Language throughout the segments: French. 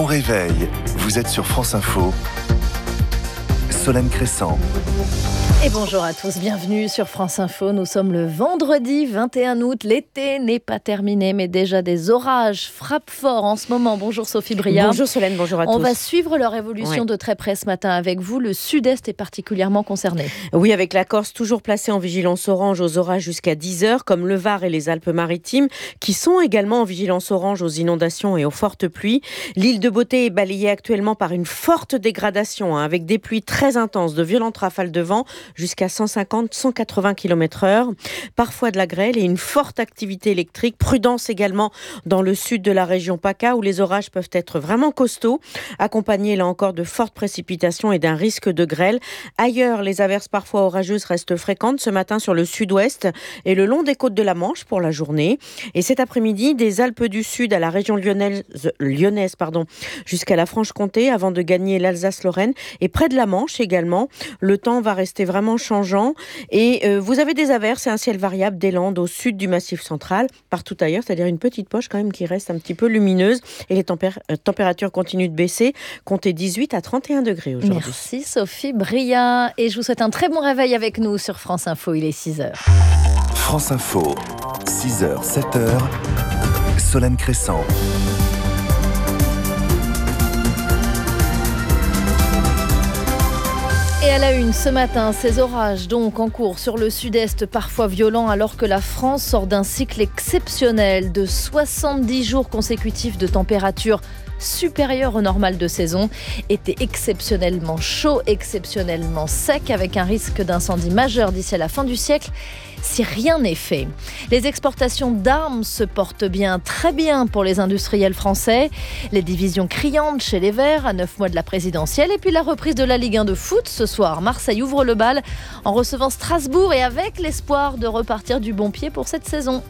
Bon réveil, vous êtes sur France Info. Solène Crescent. Et bonjour à tous, bienvenue sur France Info. Nous sommes le vendredi 21 août. L'été n'est pas terminé, mais déjà des orages frappent fort en ce moment. Bonjour Sophie Bria. Bonjour Solène, bonjour à tous. On va suivre leur évolution de très près ce matin avec vous. Le sud-est est particulièrement concerné. Oui, avec la Corse toujours placée en vigilance orange aux orages jusqu'à 10h, comme le Var et les Alpes-Maritimes, qui sont également en vigilance orange aux inondations et aux fortes pluies. L'île de Beauté est balayée actuellement par une forte dégradation, avec des pluies très intenses, de violentes rafales de vent, jusqu'à 150-180 km/h. Parfois de la grêle et une forte activité électrique. Prudence également dans le sud de la région PACA où les orages peuvent être vraiment costauds, accompagnés là encore de fortes précipitations et d'un risque de grêle. Ailleurs, les averses parfois orageuses restent fréquentes ce matin sur le sud-ouest et le long des côtes de la Manche pour la journée. Et cet après-midi, des Alpes du Sud à la région lyonnaise jusqu'à la Franche-Comté avant de gagner l'Alsace-Lorraine et près de la Manche également. Le temps va rester vraiment changeant et vous avez des averses et un ciel variable des Landes au sud du Massif central, partout ailleurs, c'est-à-dire une petite poche quand même qui reste un petit peu lumineuse et les températures continuent de baisser, comptez 18 à 31 degrés aujourd'hui. Merci Sophie Bria et je vous souhaite un très bon réveil avec nous sur France Info, il est 6h. France Info, 6h, 7h, Solène Crescent. Et à la une ce matin, ces orages donc en cours sur le sud-est, parfois violents, alors que la France sort d'un cycle exceptionnel de 70 jours consécutifs de température supérieure au normal de saison. Été exceptionnellement chaud, exceptionnellement sec, avec un risque d'incendie majeur d'ici à la fin du siècle si rien n'est fait. Les exportations d'armes se portent bien, très bien pour les industriels français. Les divisions criantes chez les Verts à 9 mois de la présidentielle. Et puis la reprise de la Ligue 1 de foot ce soir. Marseille ouvre le bal en recevant Strasbourg et avec l'espoir de repartir du bon pied pour cette saison.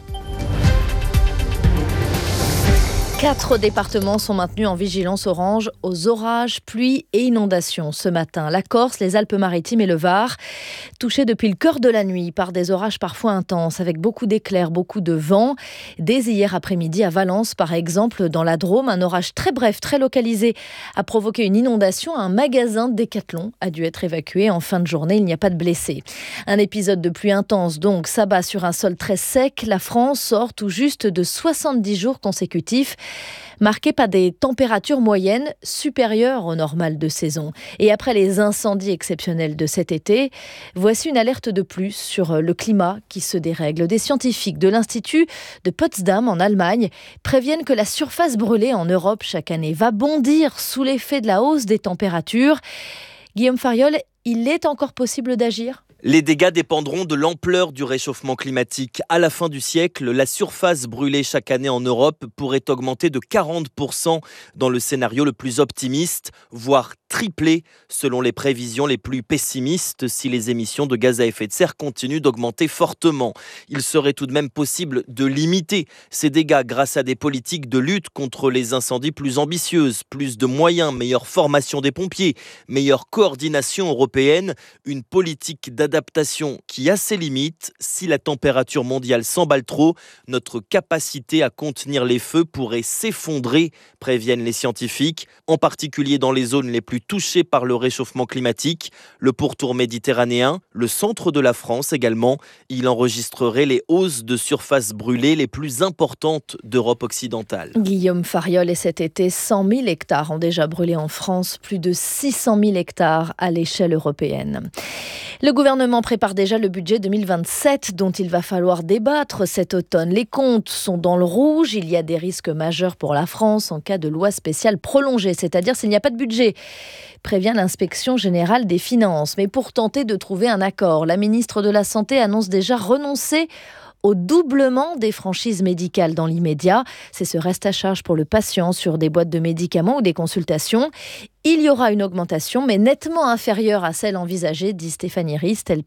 4 départements sont maintenus en vigilance orange aux orages, pluies et inondations ce matin. La Corse, les Alpes-Maritimes et le Var, touchés depuis le cœur de la nuit par des orages parfois intenses, avec beaucoup d'éclairs, beaucoup de vent. Dès hier après-midi à Valence, par exemple, dans la Drôme, un orage très bref, très localisé, a provoqué une inondation. Un magasin Décathlon a dû être évacué. En fin de journée, il n'y a pas de blessés. Un épisode de pluie intense, donc, s'abat sur un sol très sec. La France sort tout juste de 70 jours consécutifs, marqués par des températures moyennes supérieures au normal de saison. Et après les incendies exceptionnels de cet été, voici une alerte de plus sur le climat qui se dérègle. Des scientifiques de l'Institut de Potsdam en Allemagne préviennent que la surface brûlée en Europe chaque année va bondir sous l'effet de la hausse des températures. Guillaume Fariol, il est encore possible d'agir ? Les dégâts dépendront de l'ampleur du réchauffement climatique. À la fin du siècle, la surface brûlée chaque année en Europe pourrait augmenter de 40% dans le scénario le plus optimiste, voire tripler selon les prévisions les plus pessimistes si les émissions de gaz à effet de serre continuent d'augmenter fortement. Il serait tout de même possible de limiter ces dégâts grâce à des politiques de lutte contre les incendies plus ambitieuses, plus de moyens, meilleure formation des pompiers, meilleure coordination européenne, une politique d'adaptation qui a ses limites. Si la température mondiale s'emballe trop, notre capacité à contenir les feux pourrait s'effondrer, préviennent les scientifiques, en particulier dans les zones les plus touchées par le réchauffement climatique. Le pourtour méditerranéen, le centre de la France également, il enregistrerait les hausses de surface brûlée les plus importantes d'Europe occidentale. Guillaume Fariol, et cet été, 100 000 hectares ont déjà brûlé en France, plus de 600 000 hectares à l'échelle européenne. Le gouvernement prépare déjà le budget 2027 dont il va falloir débattre cet automne. Les comptes sont dans le rouge. Il y a des risques majeurs pour la France en cas de loi spéciale prolongée, c'est-à-dire s'il n'y a pas de budget, prévient l'inspection générale des finances. Mais pour tenter de trouver un accord, la ministre de la Santé annonce déjà renoncer au doublement des franchises médicales dans l'immédiat. C'est ce reste à charge pour le patient sur des boîtes de médicaments ou des consultations. Il y aura une augmentation, mais nettement inférieure à celle envisagée, dit Stéphanie Rist. Elle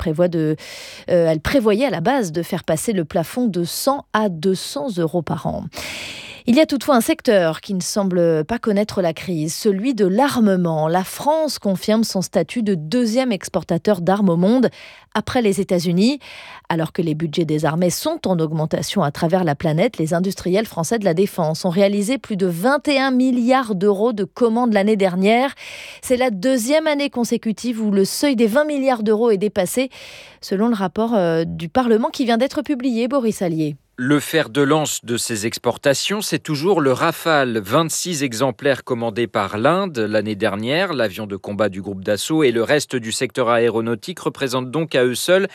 prévoyait à la base de faire passer le plafond de 100 à 200 euros par an. Il y a toutefois un secteur qui ne semble pas connaître la crise, celui de l'armement. La France confirme son statut de deuxième exportateur d'armes au monde après les États-Unis. Alors que les budgets des armées sont en augmentation à travers la planète, les industriels français de la défense ont réalisé plus de 21 milliards d'euros de commandes l'année dernière. C'est la deuxième année consécutive où le seuil des 20 milliards d'euros est dépassé, selon le rapport du Parlement qui vient d'être publié, Boris Allier. Le fer de lance de ces exportations, c'est toujours le Rafale. 26 exemplaires commandés par l'Inde l'année dernière. L'avion de combat du groupe Dassault et le reste du secteur aéronautique représentent donc à eux seuls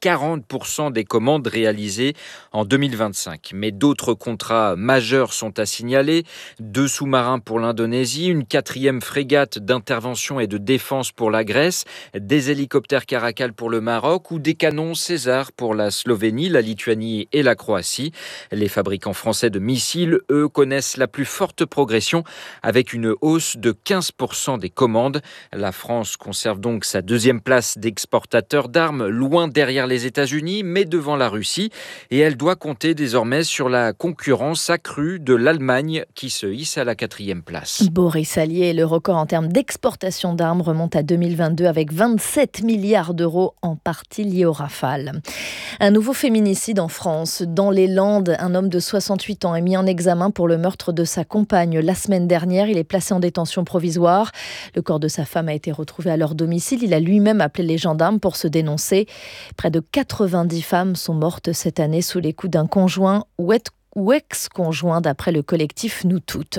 40% des commandes réalisées en 2025. Mais d'autres contrats majeurs sont à signaler. 2 sous-marins pour l'Indonésie, une 4e frégate d'intervention et de défense pour la Grèce, des hélicoptères Caracal pour le Maroc ou des canons César pour la Slovénie, la Lituanie et la Croatie. Les fabricants français de missiles, eux, connaissent la plus forte progression avec une hausse de 15% des commandes. La France conserve donc sa 2e place d'exportateur d'armes, loin derrière les États-Unis, mais devant la Russie. Et elle doit compter désormais sur la concurrence accrue de l'Allemagne qui se hisse à la 4e place. Boris Allier, le record en termes d'exportation d'armes remonte à 2022 avec 27 milliards d'euros en partie liés au Rafale. Un nouveau féminicide en France. Dans les Landes, un homme de 68 ans est mis en examen pour le meurtre de sa compagne. La semaine dernière, il est placé en détention provisoire. Le corps de sa femme a été retrouvé à leur domicile. Il a lui-même appelé les gendarmes pour se dénoncer. Près de 90 femmes sont mortes cette année sous les coups d'un conjoint ou ex-conjoint, d'après le collectif Nous Toutes.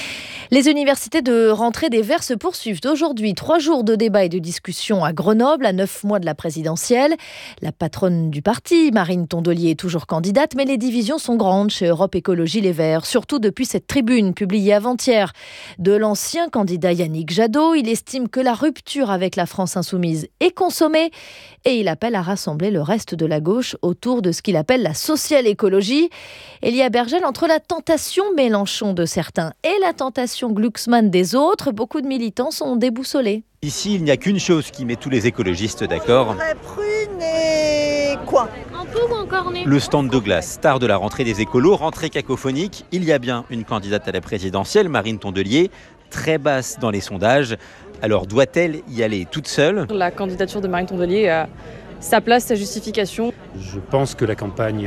Les universités de rentrée des Verts se poursuivent aujourd'hui. 3 jours de débats et de discussions à Grenoble, à 9 mois de la présidentielle. La patronne du parti, Marine Tondelier, est toujours candidate, mais les divisions sont grandes chez Europe Écologie Les Verts, surtout depuis cette tribune publiée avant-hier de l'ancien candidat Yannick Jadot. Il estime que la rupture avec la France insoumise est consommée et il appelle à rassembler le reste de la gauche autour de ce qu'il appelle la sociale écologie. Elia Bergel, entre la tentation Mélenchon de certains et la tentation Glucksmann des autres, beaucoup de militants sont déboussolés. Ici, il n'y a qu'une chose qui met tous les écologistes d'accord. Prune et quoi ? Un pot ou un cornet ? Le stand de glace, star de la rentrée des écolos, rentrée cacophonique. Il y a bien une candidate à la présidentielle, Marine Tondelier, très basse dans les sondages. Alors doit-elle y aller toute seule ? La candidature de Marine Tondelier a sa place, sa justification. Je pense que la campagne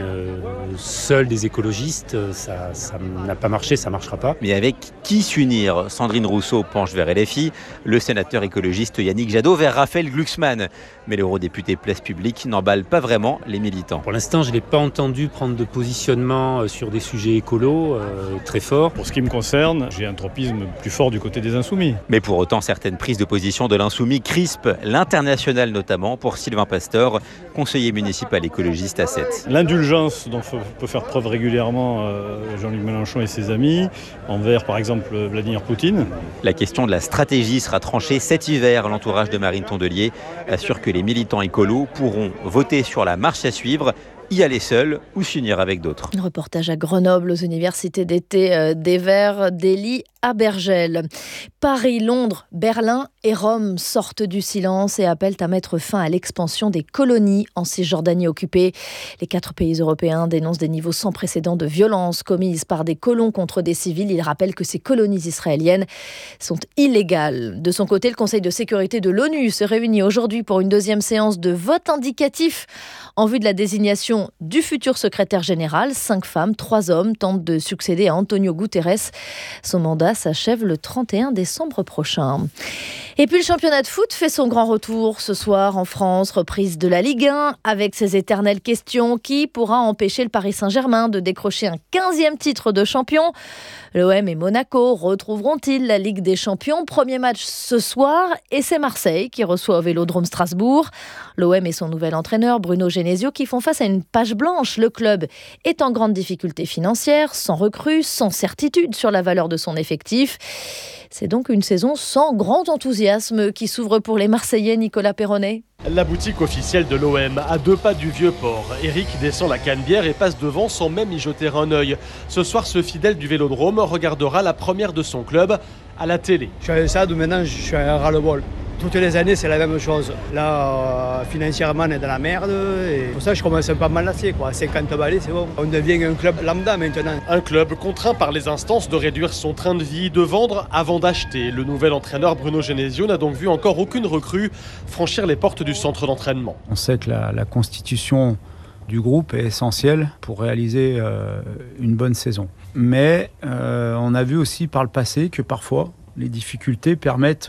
seule des écologistes, ça n'a pas marché, ça ne marchera pas. Mais avec qui s'unir ? Sandrine Rousseau penche vers LFI, le sénateur écologiste Yannick Jadot vers Raphaël Glucksmann. Mais l'eurodéputé Place Publique n'emballe pas vraiment les militants. Pour l'instant, je ne l'ai pas entendu prendre de positionnement sur des sujets écolos très forts. Pour ce qui me concerne, j'ai un tropisme plus fort du côté des Insoumis. Mais pour autant, certaines prises de position de l'Insoumis crispent, l'international notamment pour Sylvain Pasteur, conseiller municipal écologiste à 7. L'indulgence dont peut faire preuve régulièrement Jean-Luc Mélenchon et ses amis, envers par exemple Vladimir Poutine. La question de la stratégie sera tranchée cet hiver. L'entourage de Marine Tondelier assure que les militants écolos pourront voter sur la marche à suivre, y aller seul ou s'unir avec d'autres. Reportage à Grenoble, aux universités d'été des Verts, d'Élie à Bergel. Paris, Londres, Berlin et Rome sortent du silence et appellent à mettre fin à l'expansion des colonies en Cisjordanie occupée. Les 4 pays européens dénoncent des niveaux sans précédent de violence commises par des colons contre des civils. Ils rappellent que ces colonies israéliennes sont illégales. De son côté, le Conseil de sécurité de l'ONU se réunit aujourd'hui pour une 2e séance de vote indicatif en vue de la désignation du futur secrétaire général. 5 femmes, 3 hommes tentent de succéder à Antonio Guterres. Son mandat s'achève le 31 décembre prochain. Et puis le championnat de foot fait son grand retour ce soir en France, reprise de la Ligue 1 avec ses éternelles questions. Qui pourra empêcher le Paris Saint-Germain de décrocher un 15e titre de champion ? L'OM et Monaco retrouveront-ils la Ligue des Champions ? Premier match ce soir et c'est Marseille qui reçoit au Vélodrome Strasbourg. L'OM et son nouvel entraîneur Bruno Genesio qui font face à une page blanche. Le club est en grande difficulté financière, sans recrues, sans certitude sur la valeur de son effectif. C'est donc une saison sans grand enthousiasme qui s'ouvre pour les Marseillais, Nicolas Perronnet. La boutique officielle de l'OM, à 2 pas du Vieux-Port. Eric descend la Canebière et passe devant sans même y jeter un œil. Ce soir, ce fidèle du Vélodrome regardera la première de son club à la télé. Je suis à ça, maintenant je suis à ras-le-bol. Toutes les années, c'est la même chose. Là, financièrement, on est dans la merde. Et pour ça, je commence un peu à m'enlacer. 50 balais, c'est bon. On devient un club lambda maintenant. Un club contraint par les instances de réduire son train de vie, de vendre avant d'acheter. Le nouvel entraîneur Bruno Genesio n'a donc vu encore aucune recrue franchir les portes du centre d'entraînement. On sait que la constitution du groupe est essentielle pour réaliser une bonne saison. Mais on a vu aussi par le passé que parfois, les difficultés permettent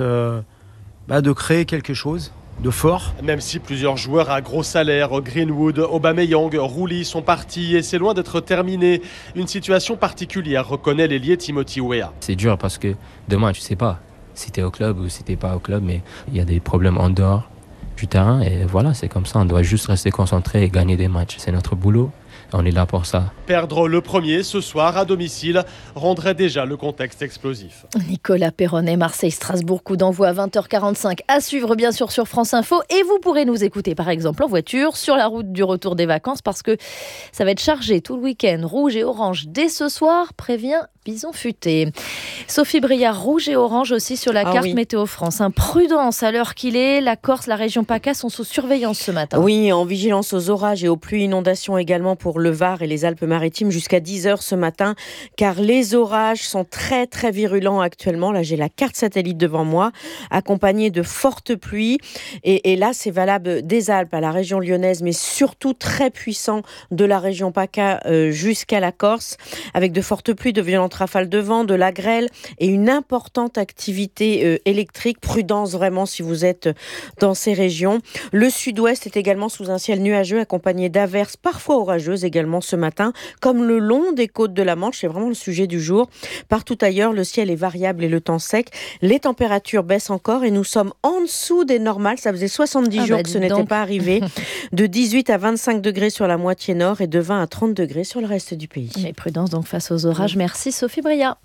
de créer quelque chose de fort. Même si plusieurs joueurs à gros salaire, Greenwood, Aubameyang, Rouli sont partis et c'est loin d'être terminé. Une situation particulière, reconnaît l'ailier Timothy Weah. C'est dur parce que demain, tu sais pas si t'es au club ou si t'es pas au club, mais il y a des problèmes en dehors du terrain et voilà, c'est comme ça. On doit juste rester concentré et gagner des matchs. C'est notre boulot. On est là pour ça. Perdre le premier ce soir à domicile rendrait déjà le contexte explosif. Nicolas Perronnet, Marseille-Strasbourg, coup d'envoi à 20h45 à suivre bien sûr sur France Info. Et vous pourrez nous écouter par exemple en voiture sur la route du retour des vacances parce que ça va être chargé tout le week-end. Rouge et orange dès ce soir, prévient Bison Futé. Sophie Briard, rouge et orange aussi sur la carte Météo France. Prudence à l'heure qu'il est. La Corse, la région PACA sont sous surveillance ce matin. Oui, en vigilance aux orages et aux pluies inondations également pour le Var et les Alpes-Maritimes jusqu'à 10h ce matin, car les orages sont très très virulents actuellement. Là, j'ai la carte satellite devant moi, accompagnée de fortes pluies. Et là, c'est valable des Alpes à la région lyonnaise, mais surtout très puissant de la région PACA jusqu'à la Corse, avec de fortes pluies, de violentes rafales de vent, de la grêle et une importante activité électrique. Prudence vraiment si vous êtes dans ces régions. Le sud-ouest est également sous un ciel nuageux, accompagné d'averses parfois orageuses également ce matin, comme le long des côtes de la Manche. C'est vraiment le sujet du jour. Partout ailleurs, le ciel est variable et le temps sec. Les températures baissent encore et nous sommes en dessous des normales. Ça faisait 70 jours que ce n'était pas arrivé. De 18 à 25 degrés sur la moitié nord et de 20 à 30 degrés sur le reste du pays. Mais prudence donc face aux orages. Merci Sophie Briard.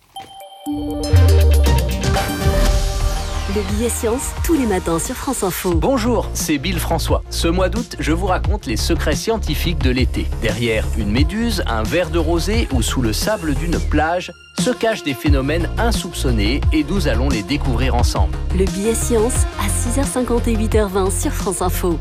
Le billet science, tous les matins sur France Info. Bonjour, c'est Bill François. Ce mois d'août, je vous raconte les secrets scientifiques de l'été. Derrière une méduse, un verre de rosée ou sous le sable d'une plage, se cachent des phénomènes insoupçonnés et nous allons les découvrir ensemble. Le billet science à 6h50 et 8h20 sur France Info.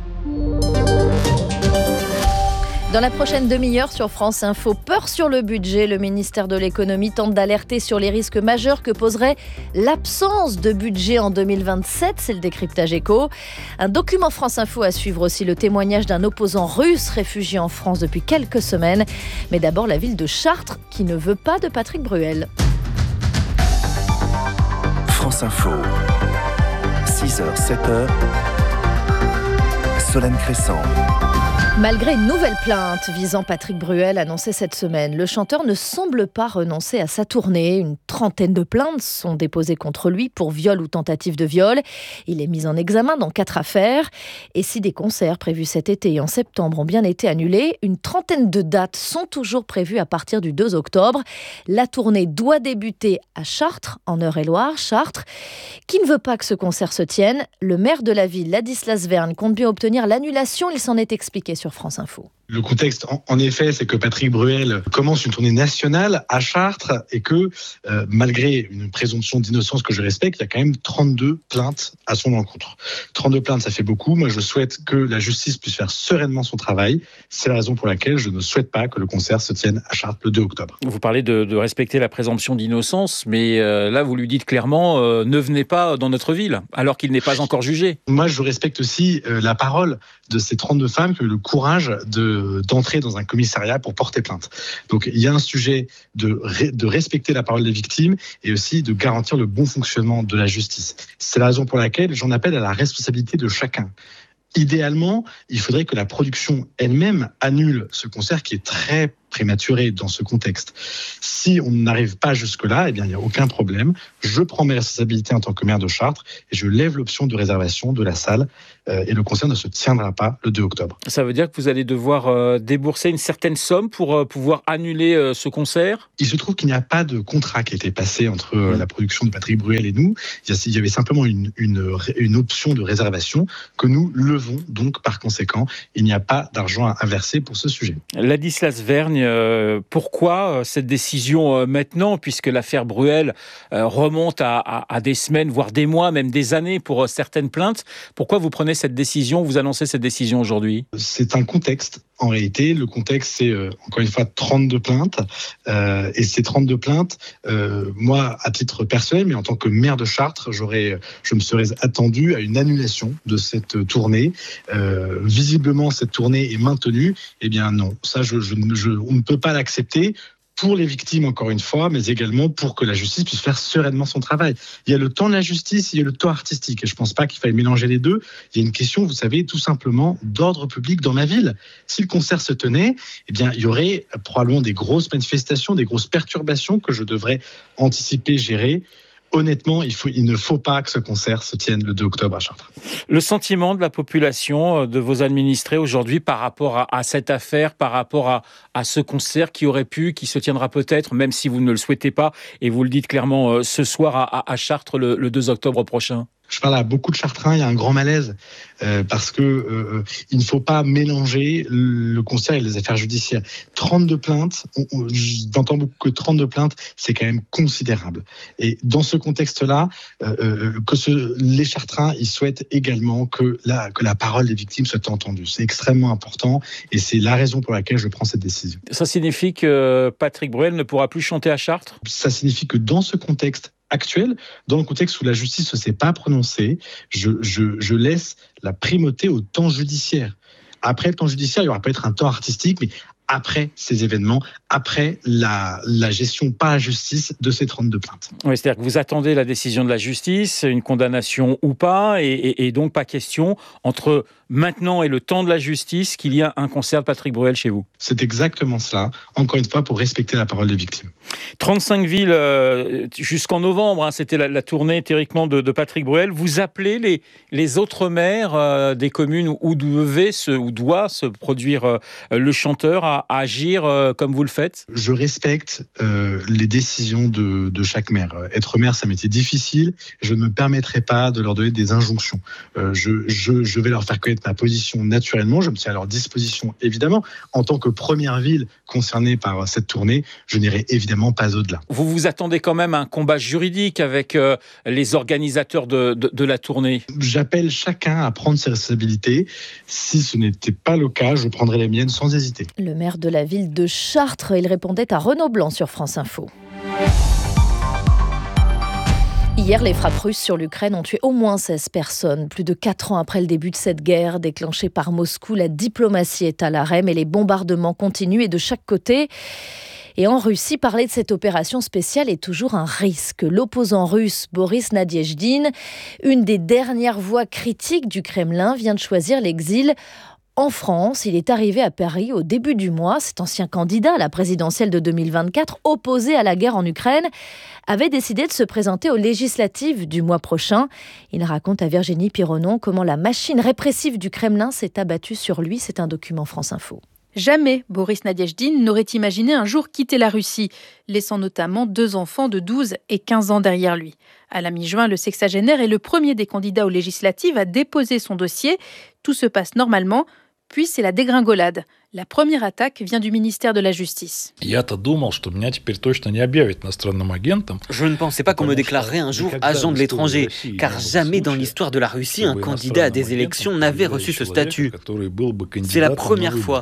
Dans la prochaine demi-heure sur France Info, peur sur le budget. Le ministère de l'économie tente d'alerter sur les risques majeurs que poserait l'absence de budget en 2027. C'est le décryptage éco. Un document France Info à suivre aussi, le témoignage d'un opposant russe réfugié en France depuis quelques semaines. Mais d'abord la ville de Chartres qui ne veut pas de Patrick Bruel. France Info, 6h, 7h, Solène Crescent. Malgré une nouvelle plainte visant Patrick Bruel annoncée cette semaine, le chanteur ne semble pas renoncer à sa tournée. Une trentaine de plaintes sont déposées contre lui pour viol ou tentative de viol. Il est mis en examen dans 4 affaires. Et si des concerts prévus cet été et en septembre ont bien été annulés, une trentaine de dates sont toujours prévues à partir du 2 octobre. La tournée doit débuter à Chartres, en Eure-et-Loire. Chartres, qui ne veut pas que ce concert se tienne. Le maire de la ville, Ladislas Verne, compte bien obtenir l'annulation. Il s'en est expliqué sur France Info. Le contexte, en effet, c'est que Patrick Bruel commence une tournée nationale à Chartres et que, malgré une présomption d'innocence que je respecte, il y a quand même 32 plaintes à son encontre. 32 plaintes, ça fait beaucoup. Moi, je souhaite que la justice puisse faire sereinement son travail. C'est la raison pour laquelle je ne souhaite pas que le concert se tienne à Chartres le 2 octobre. Vous parlez de respecter la présomption d'innocence, mais là, vous lui dites clairement ne venez pas dans notre ville, alors qu'il n'est pas encore jugé. Moi, je respecte aussi la parole de ces 32 femmes qui ont eu le courage d'entrer dans un commissariat pour porter plainte. Donc, il y a un sujet de respecter la parole des victimes et aussi de garantir le bon fonctionnement de la justice. C'est la raison pour laquelle j'en appelle à la responsabilité de chacun. Idéalement, il faudrait que la production elle-même annule ce concert qui est très prématuré dans ce contexte. Si on n'arrive pas jusque-là, eh bien, il n'y a aucun problème. Je prends mes responsabilités en tant que maire de Chartres et je lève l'option de réservation de la salle et le concert ne se tiendra pas le 2 octobre. Ça veut dire que vous allez devoir débourser une certaine somme pour pouvoir annuler ce concert ? Il se trouve qu'il n'y a pas de contrat qui a été passé entre la production de Patrick Bruel et nous. Il y avait simplement une option de réservation que nous levons, donc par conséquent, il n'y a pas d'argent à verser pour ce sujet. Ladislas Vergne, pourquoi cette décision maintenant, puisque l'affaire Bruel remonte à des semaines, voire des mois, même des années pour certaines plaintes. Pourquoi vous prenez cette décision, vous annoncez cette décision aujourd'hui ? C'est un contexte. En réalité, le contexte, c'est encore une fois 32 plaintes. Et ces 32 plaintes, moi, à titre personnel, mais en tant que maire de Chartres, je me serais attendu à une annulation de cette tournée. Visiblement, cette tournée est maintenue. Eh bien non, ça, on ne peut pas l'accepter. Pour les victimes, encore une fois, mais également pour que la justice puisse faire sereinement son travail. Il y a le temps de la justice, il y a le temps artistique. Et je ne pense pas qu'il faille mélanger les deux. Il y a une question, vous savez, tout simplement d'ordre public dans ma ville. Si le concert se tenait, eh bien, il y aurait probablement des grosses manifestations, des grosses perturbations que je devrais anticiper, gérer. Honnêtement, il ne faut pas que ce concert se tienne le 2 octobre à Chartres. Le sentiment de la population, de vos administrés aujourd'hui par rapport à cette affaire, par rapport à ce concert qui se tiendra peut-être, même si vous ne le souhaitez pas, et vous le dites clairement ce soir à Chartres le 2 octobre prochain. Je parle à beaucoup de Chartrains, il y a un grand malaise parce que il ne faut pas mélanger le concert et les affaires judiciaires. 32 plaintes, j'entends beaucoup que 32 plaintes, c'est quand même considérable. Et dans ce contexte-là, les Chartrains, ils souhaitent également que la parole des victimes soit entendue. C'est extrêmement important et c'est la raison pour laquelle je prends cette décision. Ça signifie que Patrick Bruel ne pourra plus chanter à Chartres ? Ça signifie que dans ce contexte actuel, dans le contexte où la justice ne s'est pas prononcée, je laisse la primauté au temps judiciaire. Après le temps judiciaire, il y aura peut-être un temps artistique, mais après ces événements, après la gestion par la justice de ces 32 plaintes. Oui, c'est-à-dire que vous attendez la décision de la justice, une condamnation ou pas, et donc pas question, entre maintenant et le temps de la justice, qu'il y a un concert de Patrick Bruel chez vous. C'est exactement cela, encore une fois, pour respecter la parole des victimes. 35 villes jusqu'en novembre, c'était la tournée théoriquement de Patrick Bruel. Vous appelez les autres maires des communes où doit se produire le chanteur à agir comme vous le faites ? Je respecte les décisions de chaque maire. Être maire, c'est un métier difficile. Je ne me permettrai pas de leur donner des injonctions. Je vais leur faire connaître ma position naturellement. Je me tiens à leur disposition, évidemment. En tant que première ville concernée par cette tournée, je n'irai évidemment pas au-delà. Vous vous attendez quand même à un combat juridique avec les organisateurs de la tournée ? J'appelle chacun à prendre ses responsabilités. Si ce n'était pas le cas, je prendrai les miennes sans hésiter. Le maire de la ville de Chartres, il répondait à Renaud Blanc sur France Info. Hier, les frappes russes sur l'Ukraine ont tué au moins 16 personnes. Plus de 4 ans après le début de cette guerre déclenchée par Moscou, la diplomatie est à l'arrêt, mais les bombardements continuent et de chaque côté. Et en Russie, parler de cette opération spéciale est toujours un risque. L'opposant russe Boris Nadezhdin, une des dernières voix critiques du Kremlin, vient de choisir l'exil en France. Il est arrivé à Paris au début du mois. Cet ancien candidat à la présidentielle de 2024, opposé à la guerre en Ukraine, avait décidé de se présenter aux législatives du mois prochain. Il raconte à Virginie Pironon comment la machine répressive du Kremlin s'est abattue sur lui. C'est un document France Info. Jamais Boris Nadezhdin n'aurait imaginé un jour quitter la Russie, laissant notamment 2 enfants de 12 et 15 ans derrière lui. À la mi-juin, le sexagénaire est le premier des candidats aux législatives à déposer son dossier. Tout se passe normalement. Puis c'est la dégringolade. La première attaque vient du ministère de la Justice. Je ne pensais pas qu'on me déclarerait un jour agent de l'étranger, car jamais dans l'histoire de la Russie, un candidat à des élections n'avait reçu ce statut. C'est la première fois.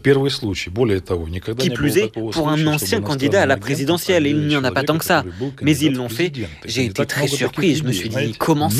Qui plus est, pour un ancien candidat à la présidentielle, il n'y en a pas tant que ça. Mais ils l'ont fait. J'ai été très surpris, je me suis dit, comment ça ?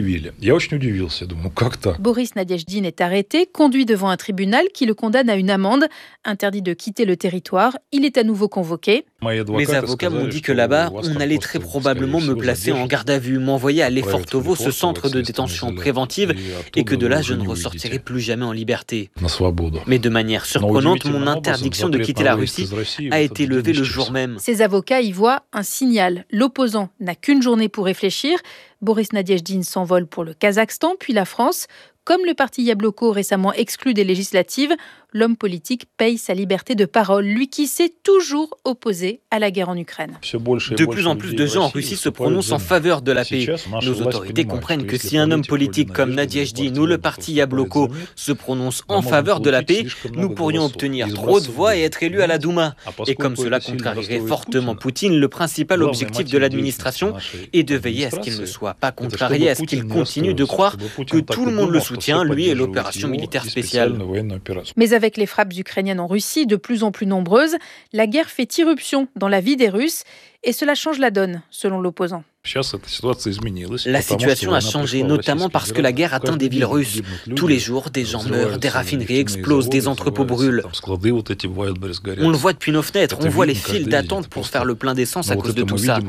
Boris Nadezhdin est arrêté, conduit devant un tribunal qui le condamne à une amende, interdit de quitter le territoire. Il est à nouveau convoqué. Mes avocats m'ont dit que là-bas, on allait très probablement me placer en garde à vue, m'envoyer à Lefortovo, ce centre de détention préventive, et que de là, je ne ressortirai plus jamais en liberté. Mais de manière surprenante, mon interdiction de quitter la Russie a été levée le jour même. Ses avocats y voient un signal. L'opposant n'a qu'une journée pour réfléchir. Boris Nadezhdin s'envole pour le Kazakhstan, puis la France. comme le parti Yabloko récemment exclu des législatives, l'homme politique paye sa liberté de parole, lui qui s'est toujours opposé à la guerre en Ukraine. De plus en plus de gens en Russie se prononcent en faveur de la paix. Nos autorités comprennent que si un homme politique comme Nadiejdin ou le parti Yabloko se prononce en faveur de la paix, nous pourrions obtenir trop de voix et être élus à la Douma. Et comme cela contrarierait fortement Poutine, le principal objectif de l'administration est de veiller à ce qu'il ne soit pas contrarié, à ce qu'il continue de croire que tout le monde le soutient, lui et l'opération militaire spéciale. Mais avec les frappes ukrainiennes en Russie de plus en plus nombreuses, la guerre fait irruption dans la vie des Russes et cela change la donne, selon l'opposant. La situation a changé, notamment parce que la guerre atteint des villes russes. Tous les jours, des gens meurent, des raffineries explosent, des entrepôts brûlent. On le voit depuis nos fenêtres, on voit les files d'attente pour faire le plein d'essence à cause de tout ça.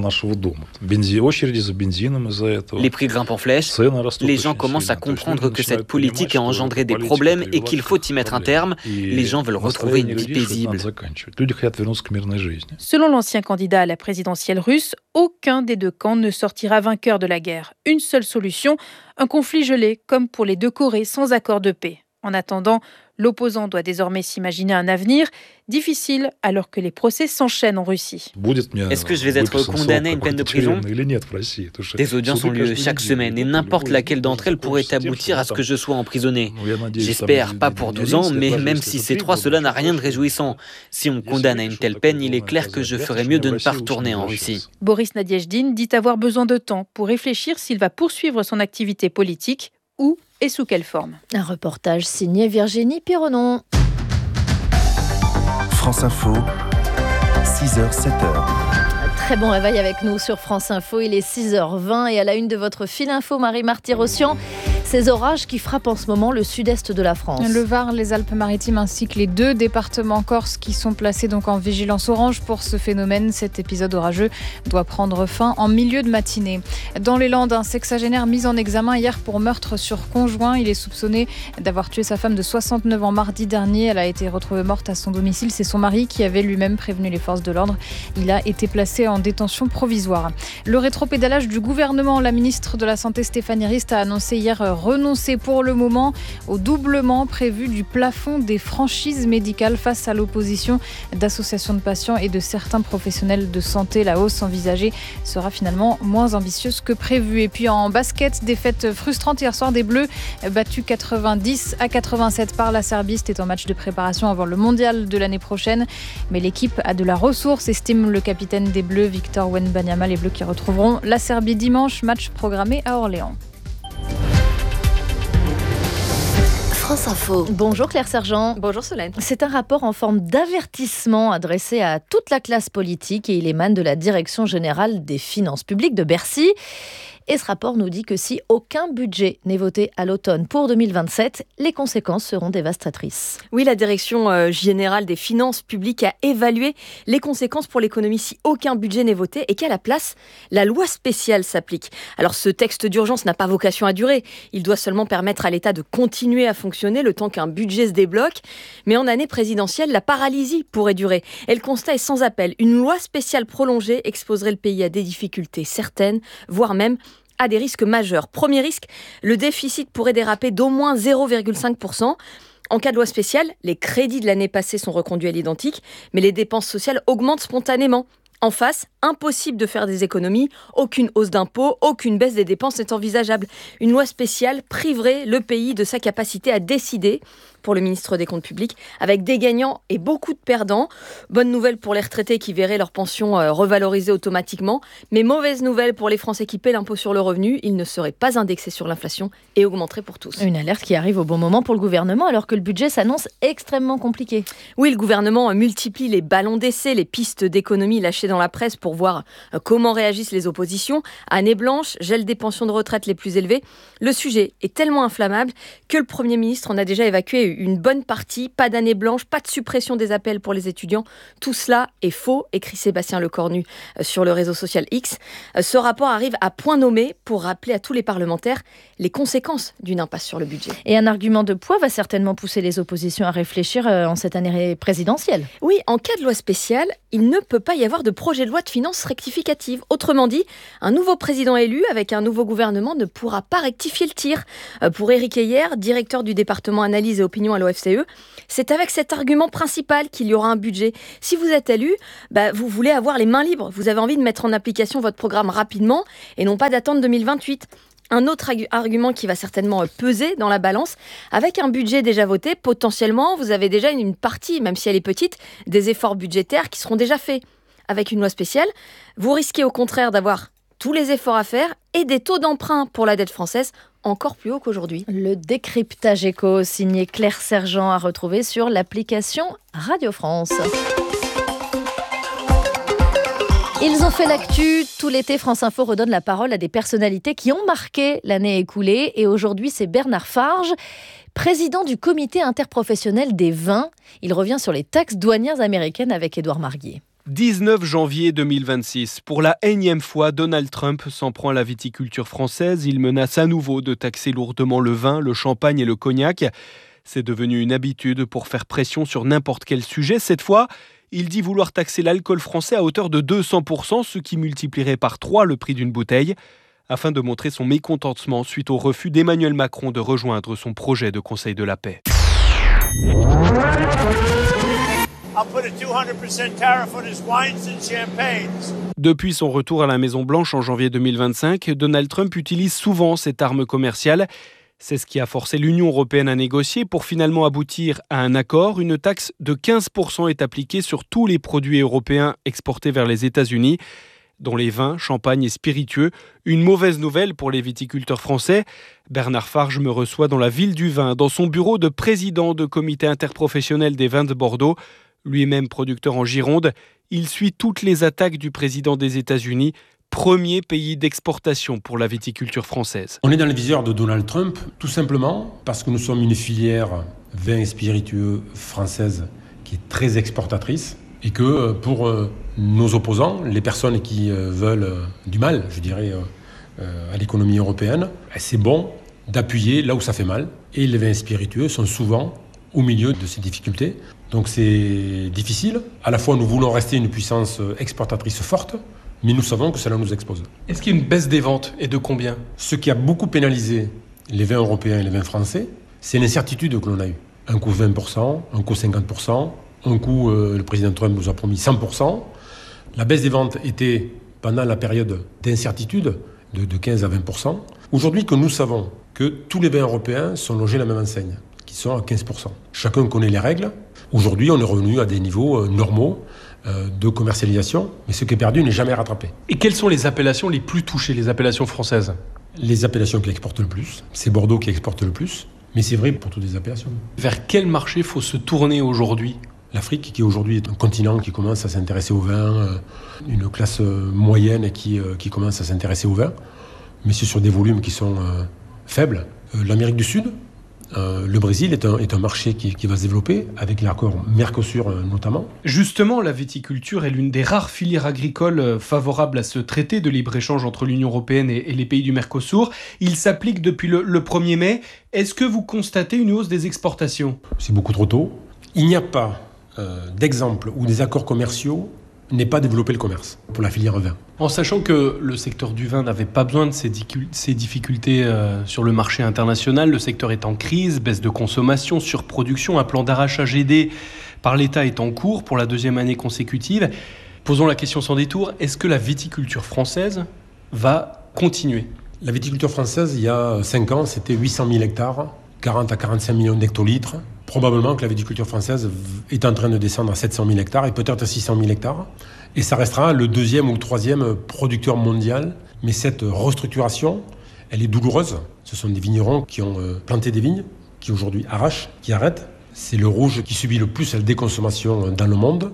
Les prix grimpent en flèche, les gens commencent à comprendre que cette politique a engendré des problèmes et qu'il faut y mettre un terme. Les gens veulent retrouver une vie paisible. Selon l'ancien candidat à la présidentielle russe, aucun des deux camps ne sortira vainqueur de la guerre. Une seule solution, un conflit gelé, comme pour les deux Corées, sans accord de paix. En attendant, l'opposant doit désormais s'imaginer un avenir difficile alors que les procès s'enchaînent en Russie. Est-ce que je vais être condamné à une peine de prison ? Des audiences ont lieu chaque semaine et n'importe laquelle d'entre elles pourrait aboutir à ce que je sois emprisonné. J'espère pas pour 12 ans, mais même si c'est 3, cela n'a rien de réjouissant. Si on me condamne à une telle peine, il est clair que je ferais mieux de ne pas retourner en Russie. Boris Nadiejdin dit avoir besoin de temps pour réfléchir s'il va poursuivre son activité politique ou et sous quelle forme. Un reportage signé Virginie Pironon. France Info, 6h, 7h. Très bon réveil avec nous sur France Info. Il est 6h20 et à la une de votre fil info, Marie-Marty Rossian, ces orages qui frappent en ce moment le sud-est de la France. Le Var, les Alpes-Maritimes ainsi que les 2 départements corses qui sont placés donc en vigilance orange pour ce phénomène. Cet épisode orageux doit prendre fin en milieu de matinée. Dans les Landes, un sexagénaire mis en examen hier pour meurtre sur conjoint. Il est soupçonné d'avoir tué sa femme de 69 ans mardi dernier. Elle a été retrouvée morte à son domicile. C'est son mari qui avait lui-même prévenu les forces de l'ordre. Il a été placé en détention provisoire. Le rétropédalage du gouvernement, la ministre de la Santé Stéphanie Rist a annoncé hier renoncer pour le moment au doublement prévu du plafond des franchises médicales face à l'opposition d'associations de patients et de certains professionnels de santé. La hausse envisagée sera finalement moins ambitieuse que prévu. Et puis en basket, défaite frustrante hier soir des Bleus, battus 90-87 par la Serbie. C'était un match de préparation avant le mondial de l'année prochaine. Mais l'équipe a de la ressource, estime le capitaine des Bleus, Victor Wembanyama. Les Bleus qui retrouveront la Serbie dimanche, match programmé à Orléans. France Info. Bonjour Claire Sergent. Bonjour Solène. C'est un rapport en forme d'avertissement adressé à toute la classe politique et il émane de la Direction générale des finances publiques de Bercy. Et ce rapport nous dit que si aucun budget n'est voté à l'automne pour 2027, les conséquences seront dévastatrices. Oui, la Direction générale des finances publiques a évalué les conséquences pour l'économie si aucun budget n'est voté et qu'à la place, la loi spéciale s'applique. Alors ce texte d'urgence n'a pas vocation à durer. Il doit seulement permettre à l'État de continuer à fonctionner le temps qu'un budget se débloque. Mais en année présidentielle, la paralysie pourrait durer. Et le constat est sans appel. Une loi spéciale prolongée exposerait le pays à des difficultés certaines, voire même à des risques majeurs. Premier risque, le déficit pourrait déraper d'au moins 0,5%. En cas de loi spéciale, les crédits de l'année passée sont reconduits à l'identique, mais les dépenses sociales augmentent spontanément. En face, impossible de faire des économies, aucune hausse d'impôts, aucune baisse des dépenses n'est envisageable. Une loi spéciale priverait le pays de sa capacité à décider, pour le ministre des Comptes publics, avec des gagnants et beaucoup de perdants. Bonne nouvelle pour les retraités qui verraient leur pension revalorisée automatiquement, mais mauvaise nouvelle pour les Français qui paient l'impôt sur le revenu, il ne serait pas indexé sur l'inflation et augmenterait pour tous. Une alerte qui arrive au bon moment pour le gouvernement alors que le budget s'annonce extrêmement compliqué. Oui, le gouvernement multiplie les ballons d'essai, les pistes d'économie lâchées dans la presse pour voir comment réagissent les oppositions. Année blanche, gel des pensions de retraite les plus élevées. Le sujet est tellement inflammable que le Premier ministre en a déjà évacué une bonne partie. Pas d'année blanche, pas de suppression des appels pour les étudiants. Tout cela est faux, écrit Sébastien Lecornu sur le réseau social X. Ce rapport arrive à point nommé pour rappeler à tous les parlementaires les conséquences d'une impasse sur le budget. Et un argument de poids va certainement pousser les oppositions à réfléchir en cette année présidentielle. Oui, en cas de loi spéciale, il ne peut pas y avoir de projet de loi de finances rectificative. Autrement dit, un nouveau président élu avec un nouveau gouvernement ne pourra pas rectifier le tir. Pour Éric Heyer, directeur du département analyse et opinion à l'OFCE, c'est avec cet argument principal qu'il y aura un budget. Si vous êtes élu, vous voulez avoir les mains libres. Vous avez envie de mettre en application votre programme rapidement et non pas d'attendre 2028. Un autre argument qui va certainement peser dans la balance, avec un budget déjà voté, potentiellement, vous avez déjà une partie, même si elle est petite, des efforts budgétaires qui seront déjà faits. Avec une loi spéciale, vous risquez au contraire d'avoir tous les efforts à faire et des taux d'emprunt pour la dette française encore plus haut qu'aujourd'hui. Le décryptage éco, signé Claire Sergent, à retrouver sur l'application Radio France. Ils ont fait l'actu. Tout l'été, France Info redonne la parole à des personnalités qui ont marqué l'année écoulée. Et aujourd'hui, c'est Bernard Farge, président du comité interprofessionnel des vins. Il revient sur les taxes douanières américaines avec Édouard Marguier. 19 janvier 2026. Pour la énième fois, Donald Trump s'en prend à la viticulture française. Il menace à nouveau de taxer lourdement le vin, le champagne et le cognac. C'est devenu une habitude pour faire pression sur n'importe quel sujet. Cette fois, il dit vouloir taxer l'alcool français à hauteur de 200%, ce qui multiplierait par 3 le prix d'une bouteille, afin de montrer son mécontentement suite au refus d'Emmanuel Macron de rejoindre son projet de Conseil de la paix. Depuis son retour à la Maison-Blanche en janvier 2025, Donald Trump utilise souvent cette arme commerciale. C'est ce qui a forcé l'Union européenne à négocier pour finalement aboutir à un accord. Une taxe de 15% est appliquée sur tous les produits européens exportés vers les États-Unis, dont les vins, champagnes et spiritueux. Une mauvaise nouvelle pour les viticulteurs français. Bernard Farge me reçoit dans la ville du vin, dans son bureau de président de comité interprofessionnel des vins de Bordeaux. Lui-même producteur en Gironde, il suit toutes les attaques du président des États-Unis, premier pays d'exportation pour la viticulture française. On est dans le viseur de Donald Trump, tout simplement parce que nous sommes une filière vin et spiritueux française qui est très exportatrice et que pour nos opposants, les personnes qui veulent du mal, je dirais, à l'économie européenne, c'est bon d'appuyer là où ça fait mal. Et les vins spiritueux sont souvent au milieu de ces difficultés. Donc c'est difficile. À la fois, nous voulons rester une puissance exportatrice forte, mais nous savons que cela nous expose. Est-ce qu'il y a une baisse des ventes et de combien ? Ce qui a beaucoup pénalisé les vins européens et les vins français, c'est l'incertitude que l'on a eue. Un coup 20%, un coup 50%, un coup le président Trump nous a promis 100%. La baisse des ventes était pendant la période d'incertitude de 15 à 20%. Aujourd'hui que nous savons que tous les vins européens sont logés à la même enseigne, qui sont à 15%. Chacun connaît les règles. Aujourd'hui, on est revenu à des niveaux normaux de commercialisation, mais ce qui est perdu n'est jamais rattrapé. Et quelles sont les appellations les plus touchées, les appellations françaises ? Les appellations qui exportent le plus, c'est Bordeaux qui exporte le plus, mais c'est vrai pour toutes les appellations. Vers quel marché faut se tourner aujourd'hui ? L'Afrique, qui aujourd'hui est un continent qui commence à s'intéresser au vin, une classe moyenne qui commence à s'intéresser au vin, mais c'est sur des volumes qui sont faibles. L'Amérique du Sud, le Brésil est un marché qui va se développer, avec l'accord Mercosur notamment. Justement, la viticulture est l'une des rares filières agricoles favorables à ce traité de libre-échange entre l'Union européenne et les pays du Mercosur. Il s'applique depuis le 1er mai. Est-ce que vous constatez une hausse des exportations ? C'est beaucoup trop tôt. Il n'y a pas d'exemple où des accords commerciaux n'aient pas développé le commerce pour la filière vin. En sachant que le secteur du vin n'avait pas besoin de ces difficultés sur le marché international, le secteur est en crise, baisse de consommation, surproduction, un plan d'arrachage aidé par l'État est en cours pour la 2e année consécutive. Posons la question sans détour, est-ce que la viticulture française va continuer ? La viticulture française, il y a 5 ans, c'était 800 000 hectares, 40 à 45 millions d'hectolitres. Probablement que la viticulture française est en train de descendre à 700 000 hectares et peut-être 600 000 hectares. Et ça restera le 2e ou le 3e producteur mondial. Mais cette restructuration, elle est douloureuse. Ce sont des vignerons qui ont planté des vignes, qui aujourd'hui arrachent, qui arrêtent. C'est le rouge qui subit le plus la déconsommation dans le monde.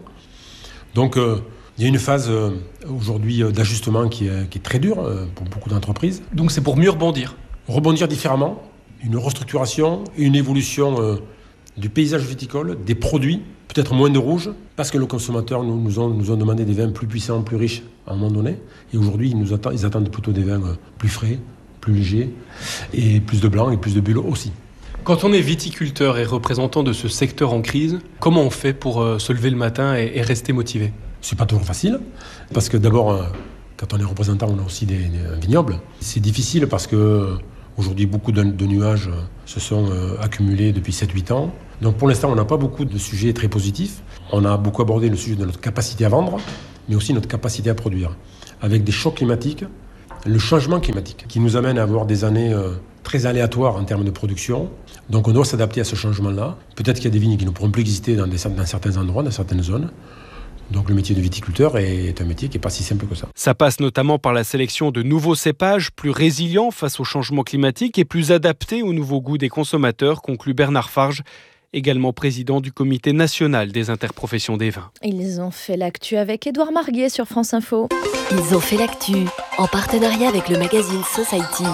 Donc il y a une phase aujourd'hui d'ajustement qui est très dure pour beaucoup d'entreprises. Donc c'est pour mieux rebondir ? Rebondir différemment, une restructuration, une évolution du paysage viticole, des produits, peut-être moins de rouge, parce que les consommateurs nous ont demandé des vins plus puissants, plus riches à un moment donné. Et aujourd'hui, ils attendent plutôt des vins plus frais, plus légers, et plus de blanc et plus de bulles aussi. Quand on est viticulteur et représentant de ce secteur en crise, comment on fait pour se lever le matin et rester motivé ? C'est pas toujours facile, parce que d'abord, quand on est représentant, on a aussi des vignobles. C'est difficile parce que aujourd'hui, beaucoup de nuages se sont accumulés depuis 7-8 ans. Donc pour l'instant, on n'a pas beaucoup de sujets très positifs. On a beaucoup abordé le sujet de notre capacité à vendre, mais aussi notre capacité à produire. Avec des chocs climatiques, le changement climatique, qui nous amène à avoir des années très aléatoires en termes de production. Donc on doit s'adapter à ce changement-là. Peut-être qu'il y a des vignes qui ne pourront plus exister dans certains endroits, dans certaines zones. Donc le métier de viticulteur est un métier qui n'est pas si simple que ça. Ça passe notamment par la sélection de nouveaux cépages plus résilients face au changement climatique et plus adaptés aux nouveaux goûts des consommateurs, conclut Bernard Farge, également président du comité national des interprofessions des vins. Ils ont fait l'actu avec Édouard Marguet sur France Info. Ils ont fait l'actu en partenariat avec le magazine Society.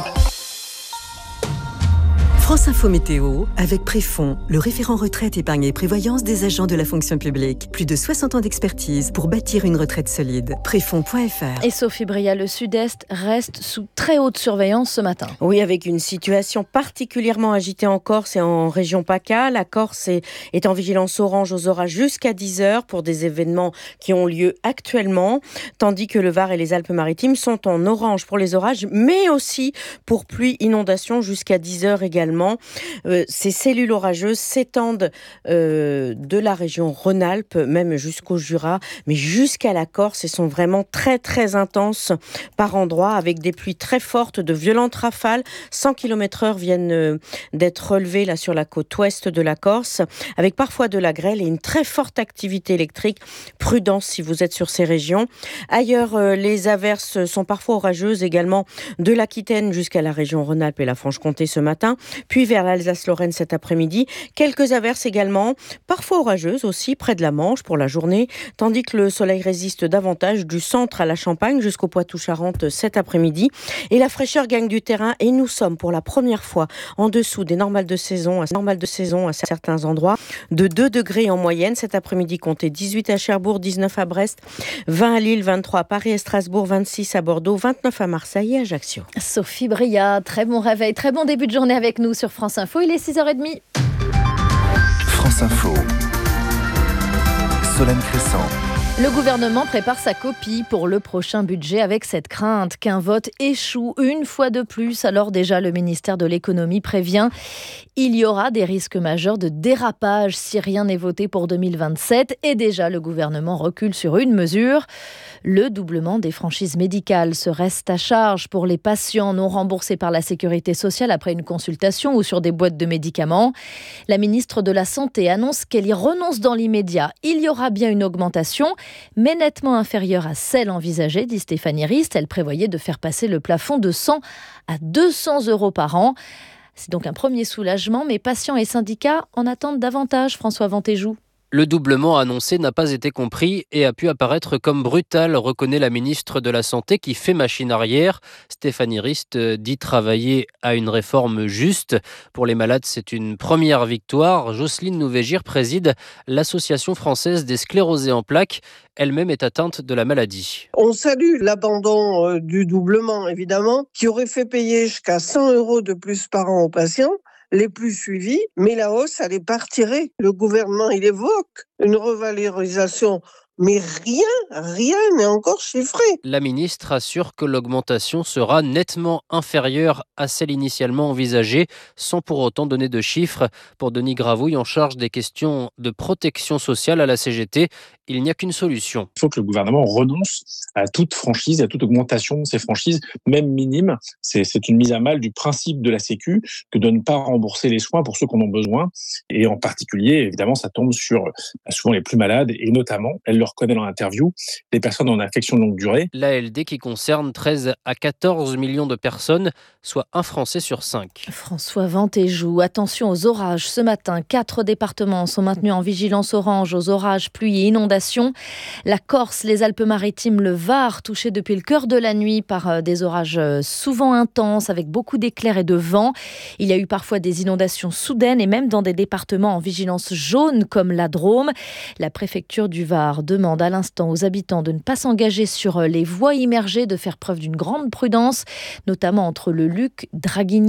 France Info Météo avec Préfond, le référent retraite, épargne et prévoyance des agents de la fonction publique. Plus de 60 ans d'expertise pour bâtir une retraite solide. Préfond.fr. Et Sophie Bria, le sud-est reste sous très haute surveillance ce matin. Oui, avec une situation particulièrement agitée en Corse et en région PACA. La Corse est en vigilance orange aux orages jusqu'à 10h pour des événements qui ont lieu actuellement, tandis que le Var et les Alpes-Maritimes sont en orange pour les orages, mais aussi pour pluie, inondation jusqu'à 10h également. Ces cellules orageuses s'étendent de la région Rhône-Alpes, même jusqu'au Jura, mais jusqu'à la Corse, et sont vraiment très très intenses par endroits, avec des pluies très fortes, de violentes rafales. 100 km/h viennent d'être relevées là sur la côte ouest de la Corse, avec parfois de la grêle et une très forte activité électrique. Prudence si vous êtes sur ces régions. Ailleurs, les averses sont parfois orageuses également, de l'Aquitaine jusqu'à la région Rhône-Alpes et la Franche-Comté ce matin, puis vers l'Alsace-Lorraine cet après-midi. Quelques averses également, parfois orageuses aussi, près de la Manche pour la journée, tandis que le soleil résiste davantage du centre à la Champagne jusqu'au Poitou-Charentes cet après-midi. Et la fraîcheur gagne du terrain et nous sommes pour la première fois en dessous des normales de saison à certains endroits, de 2 degrés en moyenne. Cet après-midi, comptez 18 à Cherbourg, 19 à Brest, 20 à Lille, 23 à Paris et Strasbourg, 26 à Bordeaux, 29 à Marseille et Ajaccio. Sophie Bria, très bon réveil, très bon début de journée avec nous sur France Info, il est 6h30. France Info. Solène Crescent. Le gouvernement prépare sa copie pour le prochain budget avec cette crainte qu'un vote échoue une fois de plus. Alors déjà, le ministère de l'économie prévient, il y aura des risques majeurs de dérapage si rien n'est voté pour 2027. Et déjà, le gouvernement recule sur une mesure. Le doublement des franchises médicales se reste à charge pour les patients non remboursés par la sécurité sociale après une consultation ou sur des boîtes de médicaments. La ministre de la Santé annonce qu'elle y renonce dans l'immédiat. Il y aura bien une augmentation, mais nettement inférieure à celle envisagée, dit Stéphanie Rist. Elle prévoyait de faire passer le plafond de 100 à 200 euros par an. C'est donc un premier soulagement, mais patients et syndicats en attendent davantage, François Ventéjou. Le doublement annoncé n'a pas été compris et a pu apparaître comme brutal, reconnaît la ministre de la Santé qui fait machine arrière. Stéphanie Rist dit travailler à une réforme juste. Pour les malades, c'est une première victoire. Jocelyne Nouvégir préside l'Association française des sclérosés en plaques. Elle-même est atteinte de la maladie. On salue l'abandon du doublement, évidemment, qui aurait fait payer jusqu'à 100 euros de plus par an aux patients les plus suivis, mais la hausse, elle est pas retirée. Le gouvernement, il évoque une revalorisation, mais rien n'est encore chiffré. La ministre assure que l'augmentation sera nettement inférieure à celle initialement envisagée, sans pour autant donner de chiffres. Pour Denis Gravouille, en charge des questions de protection sociale à la CGT, il n'y a qu'une solution. Il faut que le gouvernement renonce à toute franchise, à toute augmentation de ces franchises, même minimes. C'est une mise à mal du principe de la Sécu que de ne pas rembourser les soins pour ceux qui en ont besoin. Et en particulier, évidemment, ça tombe sur souvent les plus malades et notamment, elle le reconnaît dans l'interview, les personnes en affection de longue durée. L'ALD qui concerne 13 à 14 millions de personnes, soit un Français sur 5. François Ventéjou, attention aux orages. Ce matin, 4 départements sont maintenus en vigilance orange aux orages, pluies et inondations. La Corse, les Alpes-Maritimes, le Var, touchés depuis le cœur de la nuit par des orages souvent intenses avec beaucoup d'éclairs et de vent. Il y a eu parfois des inondations soudaines et même dans des départements en vigilance jaune comme la Drôme. La préfecture du Var demande à l'instant aux habitants de ne pas s'engager sur les voies immergées, de faire preuve d'une grande prudence, notamment entre le Luc, Draguignan et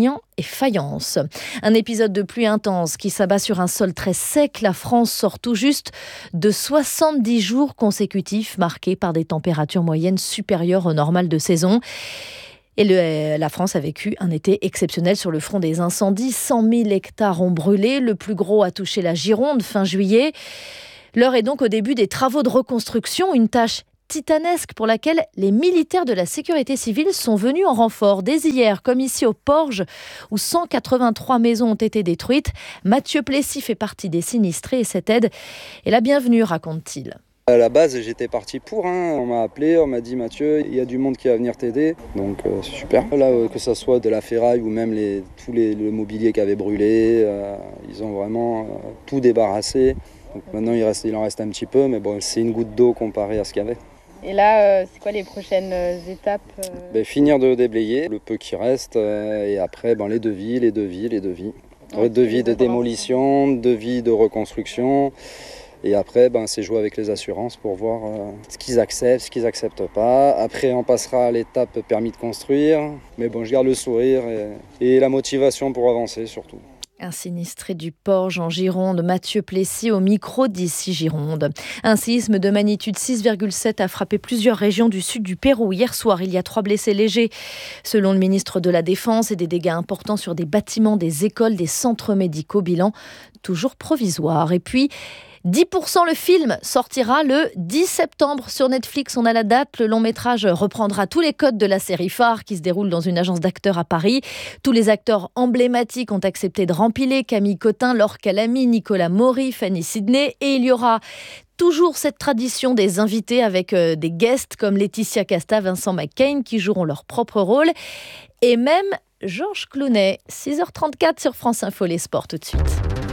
et faïence. Un épisode de pluie intense qui s'abat sur un sol très sec. La France sort tout juste de 70 jours consécutifs marqués par des températures moyennes supérieures au normal de saison. Et la France a vécu un été exceptionnel sur le front des incendies. 100 000 hectares ont brûlé. Le plus gros a touché la Gironde fin juillet. L'heure est donc au début des travaux de reconstruction, une tâche titanesque pour laquelle les militaires de la sécurité civile sont venus en renfort dès hier, comme ici au Porge, où 183 maisons ont été détruites. Mathieu Plessis fait partie des sinistrés et cette aide est la bienvenue, raconte-t-il. À la base, j'étais parti pour. On m'a appelé, on m'a dit Mathieu, il y a du monde qui va venir t'aider. Donc c'est super. Là, que ça soit de la ferraille ou même le mobilier qui avait brûlé, ils ont vraiment tout débarrassé. Donc maintenant, il en reste un petit peu, mais bon, c'est une goutte d'eau comparé à ce qu'il y avait. Et là, c'est quoi les prochaines étapes Finir de déblayer le peu qui reste et après les devis. Devis de démolition, devis de reconstruction. Et après, c'est jouer avec les assurances pour voir ce qu'ils acceptent, ce qu'ils n'acceptent pas. Après, on passera à l'étape permis de construire. Mais bon, je garde le sourire et la motivation pour avancer surtout. Un sinistré du Porge en Gironde, Mathieu Plessis au micro d'ici Gironde. Un séisme de magnitude 6,7 a frappé plusieurs régions du sud du Pérou. Hier soir, il y a 3 blessés légers. Selon le ministre de la Défense, et des dégâts importants sur des bâtiments, des écoles, des centres médicaux. Bilan toujours provisoire. Et puis, 10% le film sortira le 10 septembre sur Netflix. On a la date. Le long métrage reprendra tous les codes de la série phare qui se déroule dans une agence d'acteurs à Paris. Tous les acteurs emblématiques ont accepté de rempiler. Camille Cotin, Laure Calamy, Nicolas Maury, Fanny Sidney. Et il y aura toujours cette tradition des invités avec des guests comme Laetitia Casta, Vincent McCain qui joueront leur propre rôle. Et même Georges Clooney. 6h34 sur France Info, les sports tout de suite.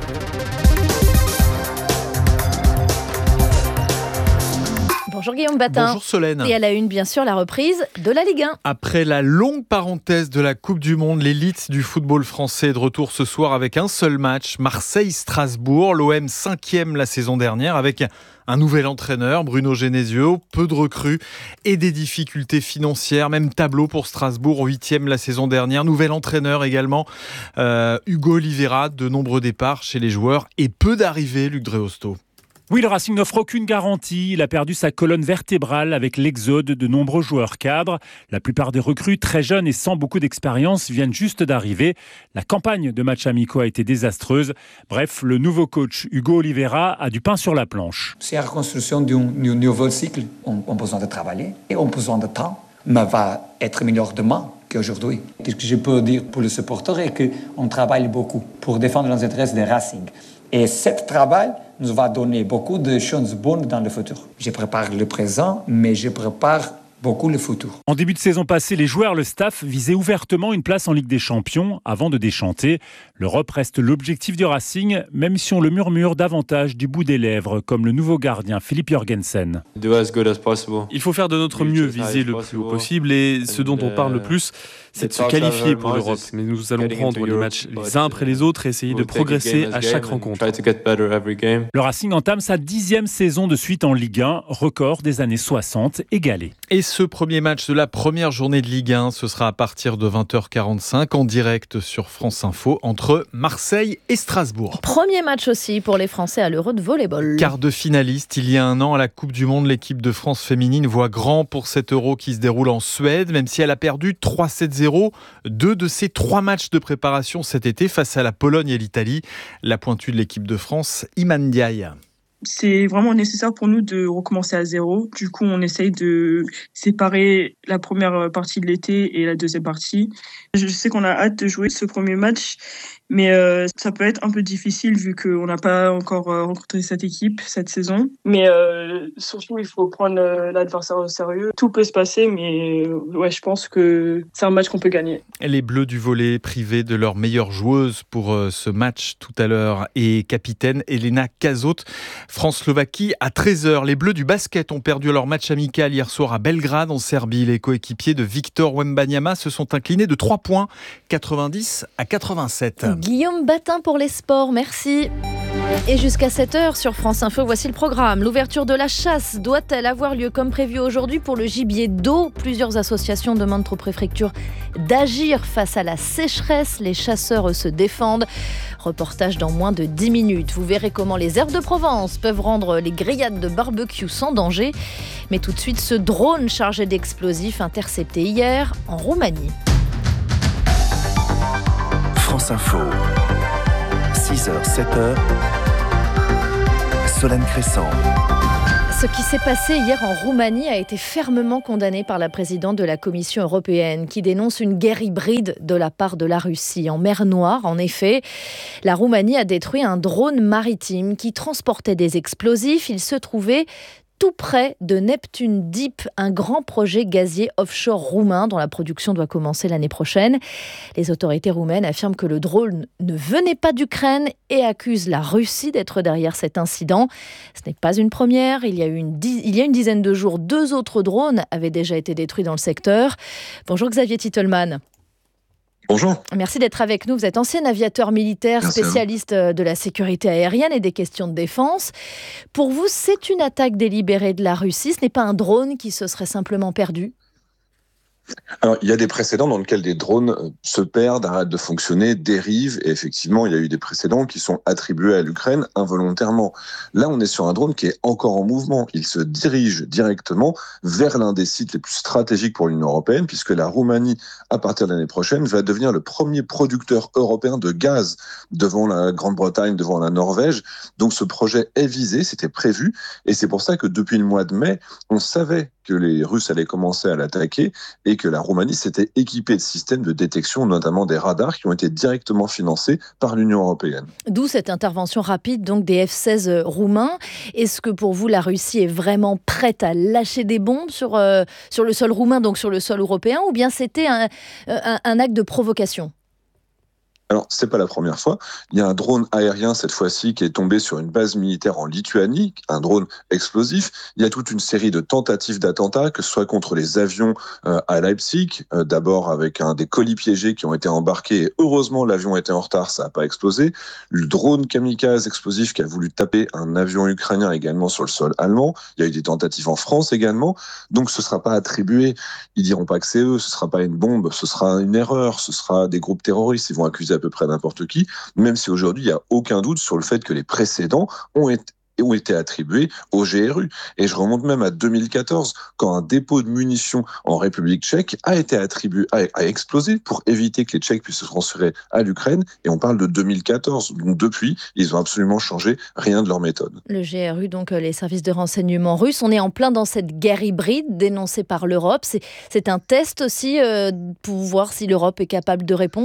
Bonjour Guillaume Batin. Bonjour Solène. Et à la une, bien sûr, la reprise de la Ligue 1. Après la longue parenthèse de la Coupe du Monde, l'élite du football français est de retour ce soir avec un seul match, Marseille-Strasbourg. L'OM 5e la saison dernière avec un nouvel entraîneur, Bruno Genesio, peu de recrues et des difficultés financières. Même tableau pour Strasbourg, 8e la saison dernière. Nouvel entraîneur également, Hugo Oliveira, de nombreux départs chez les joueurs et peu d'arrivées, Luc Dreosto. Oui, le Racing n'offre aucune garantie. Il a perdu sa colonne vertébrale avec l'exode de nombreux joueurs cadres. La plupart des recrues très jeunes et sans beaucoup d'expérience viennent juste d'arriver. La campagne de matchs amicaux a été désastreuse. Bref, le nouveau coach Hugo Oliveira a du pain sur la planche. C'est la reconstruction d'un nouveau cycle. On a besoin de travailler et on a besoin de temps. Mais va être meilleur demain qu'aujourd'hui. Ce que je peux dire pour les supporters est qu'on travaille beaucoup pour défendre les intérêts des Racing. Et ce travail nous va donner beaucoup de choses bonnes dans le futur. Je prépare le présent, mais je prépare beaucoup le futur. En début de saison passée, les joueurs, le staff visaient ouvertement une place en Ligue des Champions avant de déchanter. L'Europe reste l'objectif du Racing, même si on le murmure davantage du bout des lèvres, comme le nouveau gardien Philippe Jorgensen. Il faut faire de notre mieux, viser le plus haut possible et ce dont on parle le plus, c'est de se qualifier pour l'Europe. Mais nous allons prendre les matchs les uns après les autres et essayer de progresser à chaque rencontre. Le Racing entame sa 10e saison de suite en Ligue 1, record des années 60 égalé. Et ce premier match de la première journée de Ligue 1, ce sera à partir de 20h45 en direct sur France Info entre Marseille et Strasbourg. Premier match aussi pour les Français à l'Euro de volleyball. Quart de finaliste, il y a un an à la Coupe du Monde, l'équipe de France féminine voit grand pour cet Euro qui se déroule en Suède, même si elle a perdu 3-7-0. 2 de ses 3 matchs de préparation cet été face à la Pologne et l'Italie. La pointue de l'équipe de France, Iman Ndiaye. C'est vraiment nécessaire pour nous de recommencer à zéro. Du coup, on essaye de séparer la première partie de l'été et la deuxième partie. Je sais qu'on a hâte de jouer ce premier match, mais ça peut être un peu difficile vu qu'on n'a pas encore rencontré cette équipe cette saison. Mais surtout, il faut prendre l'adversaire au sérieux. Tout peut se passer, mais ouais, je pense que c'est un match qu'on peut gagner. Les Bleus du volley privés de leur meilleure joueuse pour ce match tout à l'heure et capitaine Elena Kazot. France-Slovaquie à 13h. Les Bleus du basket ont perdu leur match amical hier soir à Belgrade en Serbie. Les coéquipiers de Victor Wembanyama se sont inclinés de 3 points, 90-87. Guillaume Batin pour les sports, merci. Et jusqu'à 7h sur France Info, voici le programme. L'ouverture de la chasse doit-elle avoir lieu comme prévu aujourd'hui pour le gibier d'eau ? Plusieurs associations demandent aux préfectures d'agir face à la sécheresse. Les chasseurs se défendent. Reportage dans moins de 10 minutes. Vous verrez comment les herbes de Provence peuvent rendre les grillades de barbecue sans danger. Mais tout de suite, ce drone chargé d'explosifs intercepté hier en Roumanie. France Info, 6h, 7h, Solène Crescent. Ce qui s'est passé hier en Roumanie a été fermement condamné par la présidente de la Commission européenne qui dénonce une guerre hybride de la part de la Russie. En mer Noire, en effet, la Roumanie a détruit un drone maritime qui transportait des explosifs. Il se trouvait tout près de Neptune Deep, un grand projet gazier offshore roumain dont la production doit commencer l'année prochaine. Les autorités roumaines affirment que le drone ne venait pas d'Ukraine et accusent la Russie d'être derrière cet incident. Ce n'est pas une première. Il y a une dizaine de jours, 2 autres drones avaient déjà été détruits dans le secteur. Bonjour Xavier Titelman. Bonjour. Merci d'être avec nous. Vous êtes ancien aviateur militaire, spécialiste de la sécurité aérienne et des questions de défense. Pour vous, c'est une attaque délibérée de la Russie. Ce n'est pas un drone qui se serait simplement perdu ? Alors, il y a des précédents dans lesquels des drones se perdent, arrêtent de fonctionner, dérivent. Et effectivement, il y a eu des précédents qui sont attribués à l'Ukraine involontairement. Là, on est sur un drone qui est encore en mouvement. Il se dirige directement vers l'un des sites les plus stratégiques pour l'Union européenne, puisque la Roumanie, à partir de l'année prochaine, va devenir le premier producteur européen de gaz devant la Grande-Bretagne, devant la Norvège. Donc, ce projet est visé, c'était prévu. Et c'est pour ça que depuis le mois de mai, on savait que les Russes allaient commencer à l'attaquer et que la Roumanie s'était équipée de systèmes de détection, notamment des radars qui ont été directement financés par l'Union européenne. D'où cette intervention rapide donc des F-16 roumains. Est-ce que pour vous, la Russie est vraiment prête à lâcher des bombes sur le sol roumain, donc sur le sol européen, ou bien c'était un acte de provocation ? Alors, c'est pas la première fois. Il y a un drone aérien, cette fois-ci, qui est tombé sur une base militaire en Lituanie, un drone explosif. Il y a toute une série de tentatives d'attentats, que ce soit contre les avions à Leipzig, d'abord avec des colis piégés qui ont été embarqués, et heureusement, l'avion était en retard, ça n'a pas explosé. Le drone kamikaze explosif qui a voulu taper un avion ukrainien également sur le sol allemand. Il y a eu des tentatives en France également. Donc, ce ne sera pas attribué. Ils diront pas que c'est eux, ce ne sera pas une bombe, ce sera une erreur, ce sera des groupes terroristes, ils vont accuser à peu près n'importe qui, même si aujourd'hui il n'y a aucun doute sur le fait que les précédents ont été attribués au GRU. Et je remonte même à 2014, quand un dépôt de munitions en République tchèque a été attribué, a explosé pour éviter que les Tchèques puissent se transférer à l'Ukraine. Et on parle de 2014. Donc depuis, ils ont absolument changé rien de leur méthode. Le GRU, donc les services de renseignement russes, on est en plein dans cette guerre hybride dénoncée par l'Europe. C'est un test aussi pour voir si l'Europe est capable de répondre ?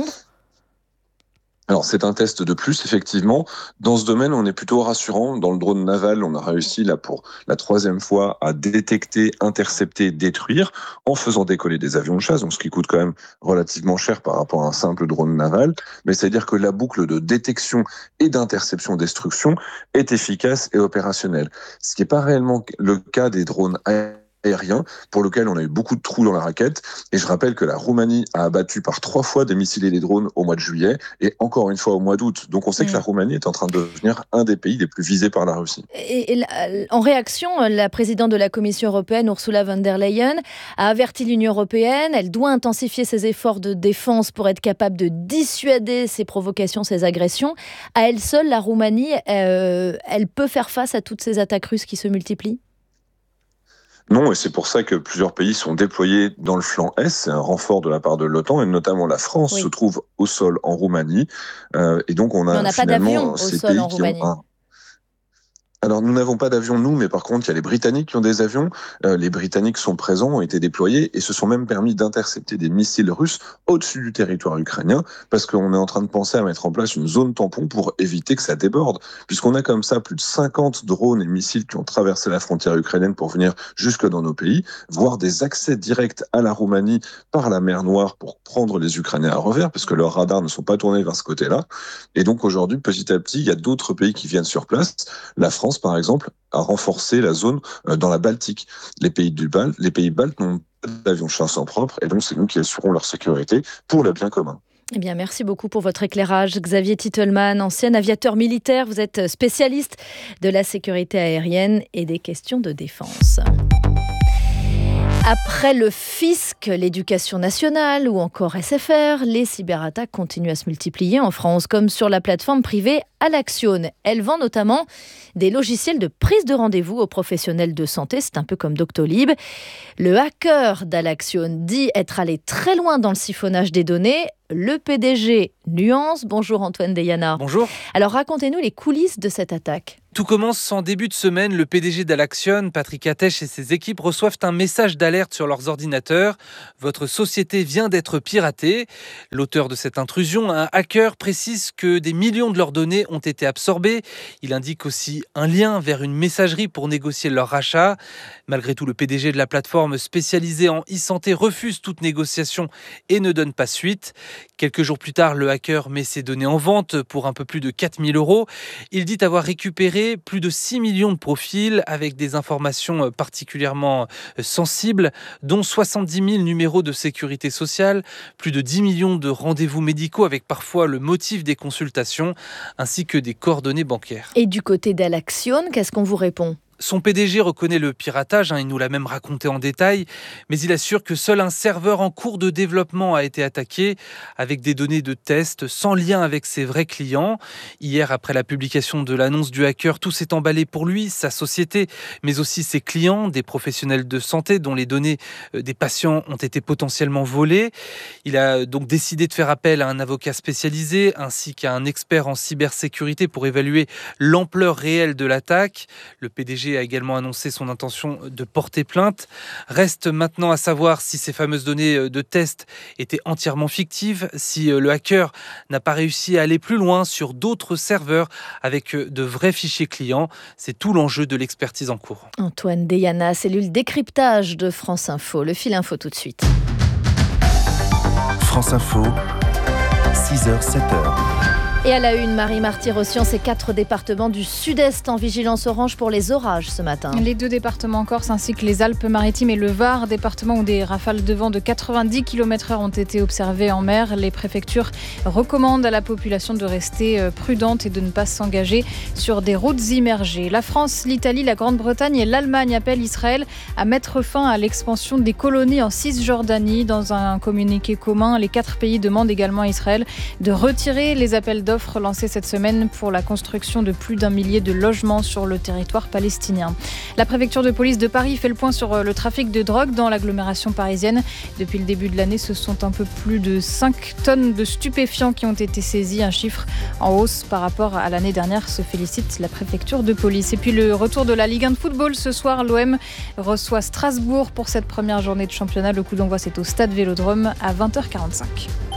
Alors, c'est un test de plus, effectivement. Dans ce domaine, on est plutôt rassurant. Dans le drone naval, on a réussi, là, pour la 3e fois, à détecter, intercepter, détruire, en faisant décoller des avions de chasse, donc ce qui coûte quand même relativement cher par rapport à un simple drone naval. Mais c'est-à-dire que la boucle de détection et d'interception-destruction est efficace et opérationnelle. Ce qui n'est pas réellement le cas des drones aérien, pour lequel on a eu beaucoup de trous dans la raquette. Et je rappelle que la Roumanie a abattu par 3 fois des missiles et des drones au mois de juillet, et encore une fois au mois d'août. Donc on sait que la Roumanie est en train de devenir un des pays les plus visés par la Russie. Et en réaction, la présidente de la Commission européenne, Ursula von der Leyen, a averti l'Union européenne. Elle doit intensifier ses efforts de défense pour être capable de dissuader ces provocations, ces agressions. À elle seule, la Roumanie, elle peut faire face à toutes ces attaques russes qui se multiplient ? Non, et c'est pour ça que plusieurs pays sont déployés dans le flanc Est. C'est un renfort de la part de l'OTAN, et notamment la France se trouve au sol en Roumanie. Et donc on a pas d'avion au sol en Roumanie. Alors, nous n'avons pas d'avion, nous, mais par contre, il y a les Britanniques qui ont des avions. Les Britanniques sont présents, ont été déployés et se sont même permis d'intercepter des missiles russes au-dessus du territoire ukrainien, parce qu'on est en train de penser à mettre en place une zone tampon pour éviter que ça déborde. Puisqu'on a comme ça plus de 50 drones et missiles qui ont traversé la frontière ukrainienne pour venir jusque dans nos pays, voire des accès directs à la Roumanie par la mer Noire pour prendre les Ukrainiens à revers, parce que leurs radars ne sont pas tournés vers ce côté-là. Et donc aujourd'hui, petit à petit, il y a d'autres pays qui viennent sur place. La France, par exemple, a renforcé la zone dans la Baltique. Les pays baltes n'ont pas d'avions de chasse en propre, et donc c'est nous qui assurons leur sécurité pour le bien commun. Eh bien, merci beaucoup pour votre éclairage. Xavier Titelman, ancien aviateur militaire, vous êtes spécialiste de la sécurité aérienne et des questions de défense. Après le fisc, l'éducation nationale ou encore SFR, les cyberattaques continuent à se multiplier en France, comme sur la plateforme privée Alaction. Elle vend notamment des logiciels de prise de rendez-vous aux professionnels de santé, c'est un peu comme Doctolib. Le hacker d'Alaction dit être allé très loin dans le siphonnage des données. Le PDG nuance. Bonjour Antoine Deyana. Bonjour. Alors racontez-nous les coulisses de cette attaque. Tout commence en début de semaine. Le PDG d'Alaction, Patrick Attèche et ses équipes reçoivent un message d'alerte sur leurs ordinateurs. Votre société vient d'être piratée. L'auteur de cette intrusion, un hacker, précise que des millions de leurs données ont été absorbées. Il indique aussi un lien vers une messagerie pour négocier leur rachat. Malgré tout, le PDG de la plateforme spécialisée en e-santé refuse toute négociation et ne donne pas suite. Quelques jours plus tard, le hacker met ses données en vente pour un peu plus de 4 000 €. Il dit avoir récupéré plus de 6 millions de profils avec des informations particulièrement sensibles, dont 70 000 numéros de sécurité sociale, plus de 10 millions de rendez-vous médicaux avec parfois le motif des consultations, ainsi que des coordonnées bancaires. Et du côté d'Alaction, qu'est-ce qu'on vous répond ? Son PDG reconnaît le piratage, il nous l'a même raconté en détail, mais il assure que seul un serveur en cours de développement a été attaqué, avec des données de test sans lien avec ses vrais clients. Hier, après la publication de l'annonce du hacker, tout s'est emballé pour lui, sa société, mais aussi ses clients, des professionnels de santé dont les données des patients ont été potentiellement volées. Il a donc décidé de faire appel à un avocat spécialisé ainsi qu'à un expert en cybersécurité pour évaluer l'ampleur réelle de l'attaque. Le PDG a également annoncé son intention de porter plainte. Reste maintenant à savoir si ces fameuses données de test étaient entièrement fictives, si le hacker n'a pas réussi à aller plus loin sur d'autres serveurs avec de vrais fichiers clients. C'est tout l'enjeu de l'expertise en cours. Antoine Deyana, cellule décryptage de France Info. Le fil info tout de suite. France Info, 6h, 7h. Et à la une, Marie Marty-Rossian, ces 4 départements du sud-est en vigilance orange pour les orages ce matin. Les 2 départements corse ainsi que les Alpes-Maritimes et le Var, départements où des rafales de vent de 90 km/h ont été observées en mer. Les préfectures recommandent à la population de rester prudente et de ne pas s'engager sur des routes immergées. La France, l'Italie, la Grande-Bretagne et l'Allemagne appellent Israël à mettre fin à l'expansion des colonies en Cisjordanie. Dans un communiqué commun, les 4 pays demandent également à Israël de retirer les appels d'offres lancés cette semaine pour la construction de plus d'1 millier de logements sur le territoire palestinien. La préfecture de police de Paris fait le point sur le trafic de drogue dans l'agglomération parisienne. Depuis le début de l'année, ce sont un peu plus de 5 tonnes de stupéfiants qui ont été saisis, un chiffre en hausse par rapport à l'année dernière, se félicite la préfecture de police. Et puis le retour de la Ligue 1 de football ce soir, l'OM reçoit Strasbourg pour cette première journée de championnat. Le coup d'envoi, c'est au stade Vélodrome à 20h45.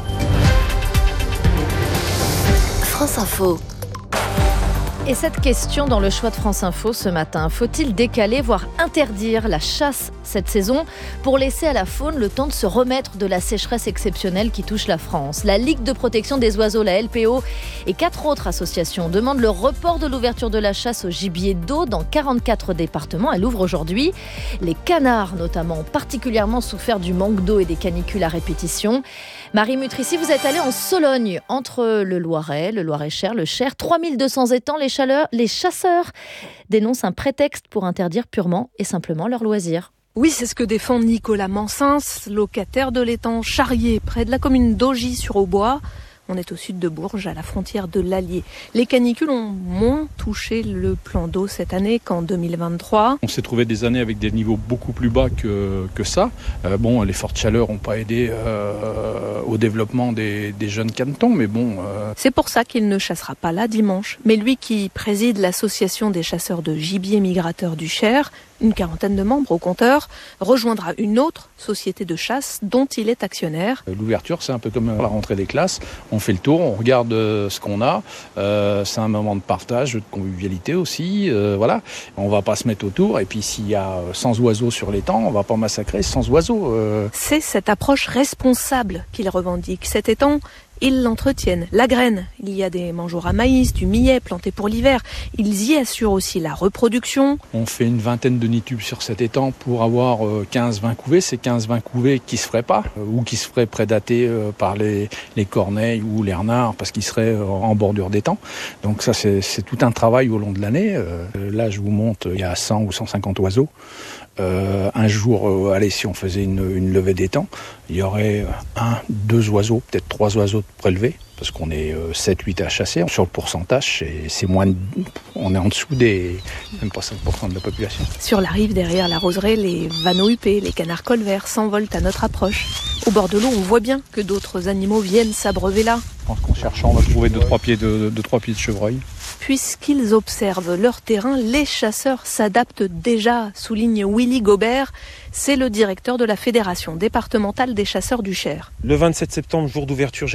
France Info. Et cette question dans le choix de France Info ce matin, faut-il décaler, voire interdire la chasse cette saison pour laisser à la faune le temps de se remettre de la sécheresse exceptionnelle qui touche la France ? La Ligue de protection des oiseaux, la LPO et 4 autres associations demandent le report de l'ouverture de la chasse au gibier d'eau dans 44 départements. Elle ouvre aujourd'hui. Les canards notamment ont particulièrement souffert du manque d'eau et des canicules à répétition. Marie Mutrici, vous êtes allée en Sologne, entre le Loiret, le Loir-et-Cher, le Cher, 3200 étangs. Les chasseurs dénoncent un prétexte pour interdire purement et simplement leurs loisirs. Oui, c'est ce que défend Nicolas Mansins, locataire de l'étang Charrier, près de la commune d'Augy-sur-Aubois. On est au sud de Bourges, à la frontière de l'Allier. Les canicules ont moins touché le plan d'eau cette année qu'en 2023. On s'est trouvé des années avec des niveaux beaucoup plus bas que ça. Les fortes chaleurs n'ont pas aidé au développement des jeunes canetons, mais bon... C'est pour ça qu'il ne chassera pas là dimanche. Mais lui qui préside l'association des chasseurs de gibier migrateurs du Cher, une 40aine de membres au compteur, rejoindra une autre société de chasse dont il est actionnaire. L'ouverture, c'est un peu comme la rentrée des classes. On fait le tour, on regarde ce qu'on a. C'est un moment de partage, de convivialité aussi. Voilà. On va pas se mettre autour. Et puis s'il y a 100 oiseaux sur l'étang, on va pas massacrer 100 oiseaux. C'est cette approche responsable qu'il revendique. Cet étang Ils l'entretiennent. La graine, il y a des mangeoires à maïs, du millet planté pour l'hiver. Ils y assurent aussi la reproduction. On fait une vingtaine de nids tubes sur cet étang pour avoir 15-20 couvées. C'est 15-20 couvées qui se feraient pas ou qui se feraient prédater par les corneilles ou les renards parce qu'ils seraient en bordure d'étang. Donc ça, c'est tout un travail au long de l'année. Là, je vous montre, il y a 100 ou 150 oiseaux. Un jour, si on faisait une levée d'étang, il y aurait 2 oiseaux, peut-être 3 oiseaux prélevés, parce qu'on est 7-8 à chasser. Sur le pourcentage, on est en dessous même pas 5% de la population. Sur la rive, derrière la roseraie, les vanneaux huppés, les canards colverts s'envolent à notre approche. Au bord de l'eau, on voit bien que d'autres animaux viennent s'abreuver là. Je pense qu'en cherchant, on va trouver 2-3 pieds de chevreuil. Puisqu'ils observent leur terrain, les chasseurs s'adaptent déjà, souligne Willy Gobert. C'est le directeur de la Fédération départementale des chasseurs du Cher. Le 27 septembre, jour d'ouverture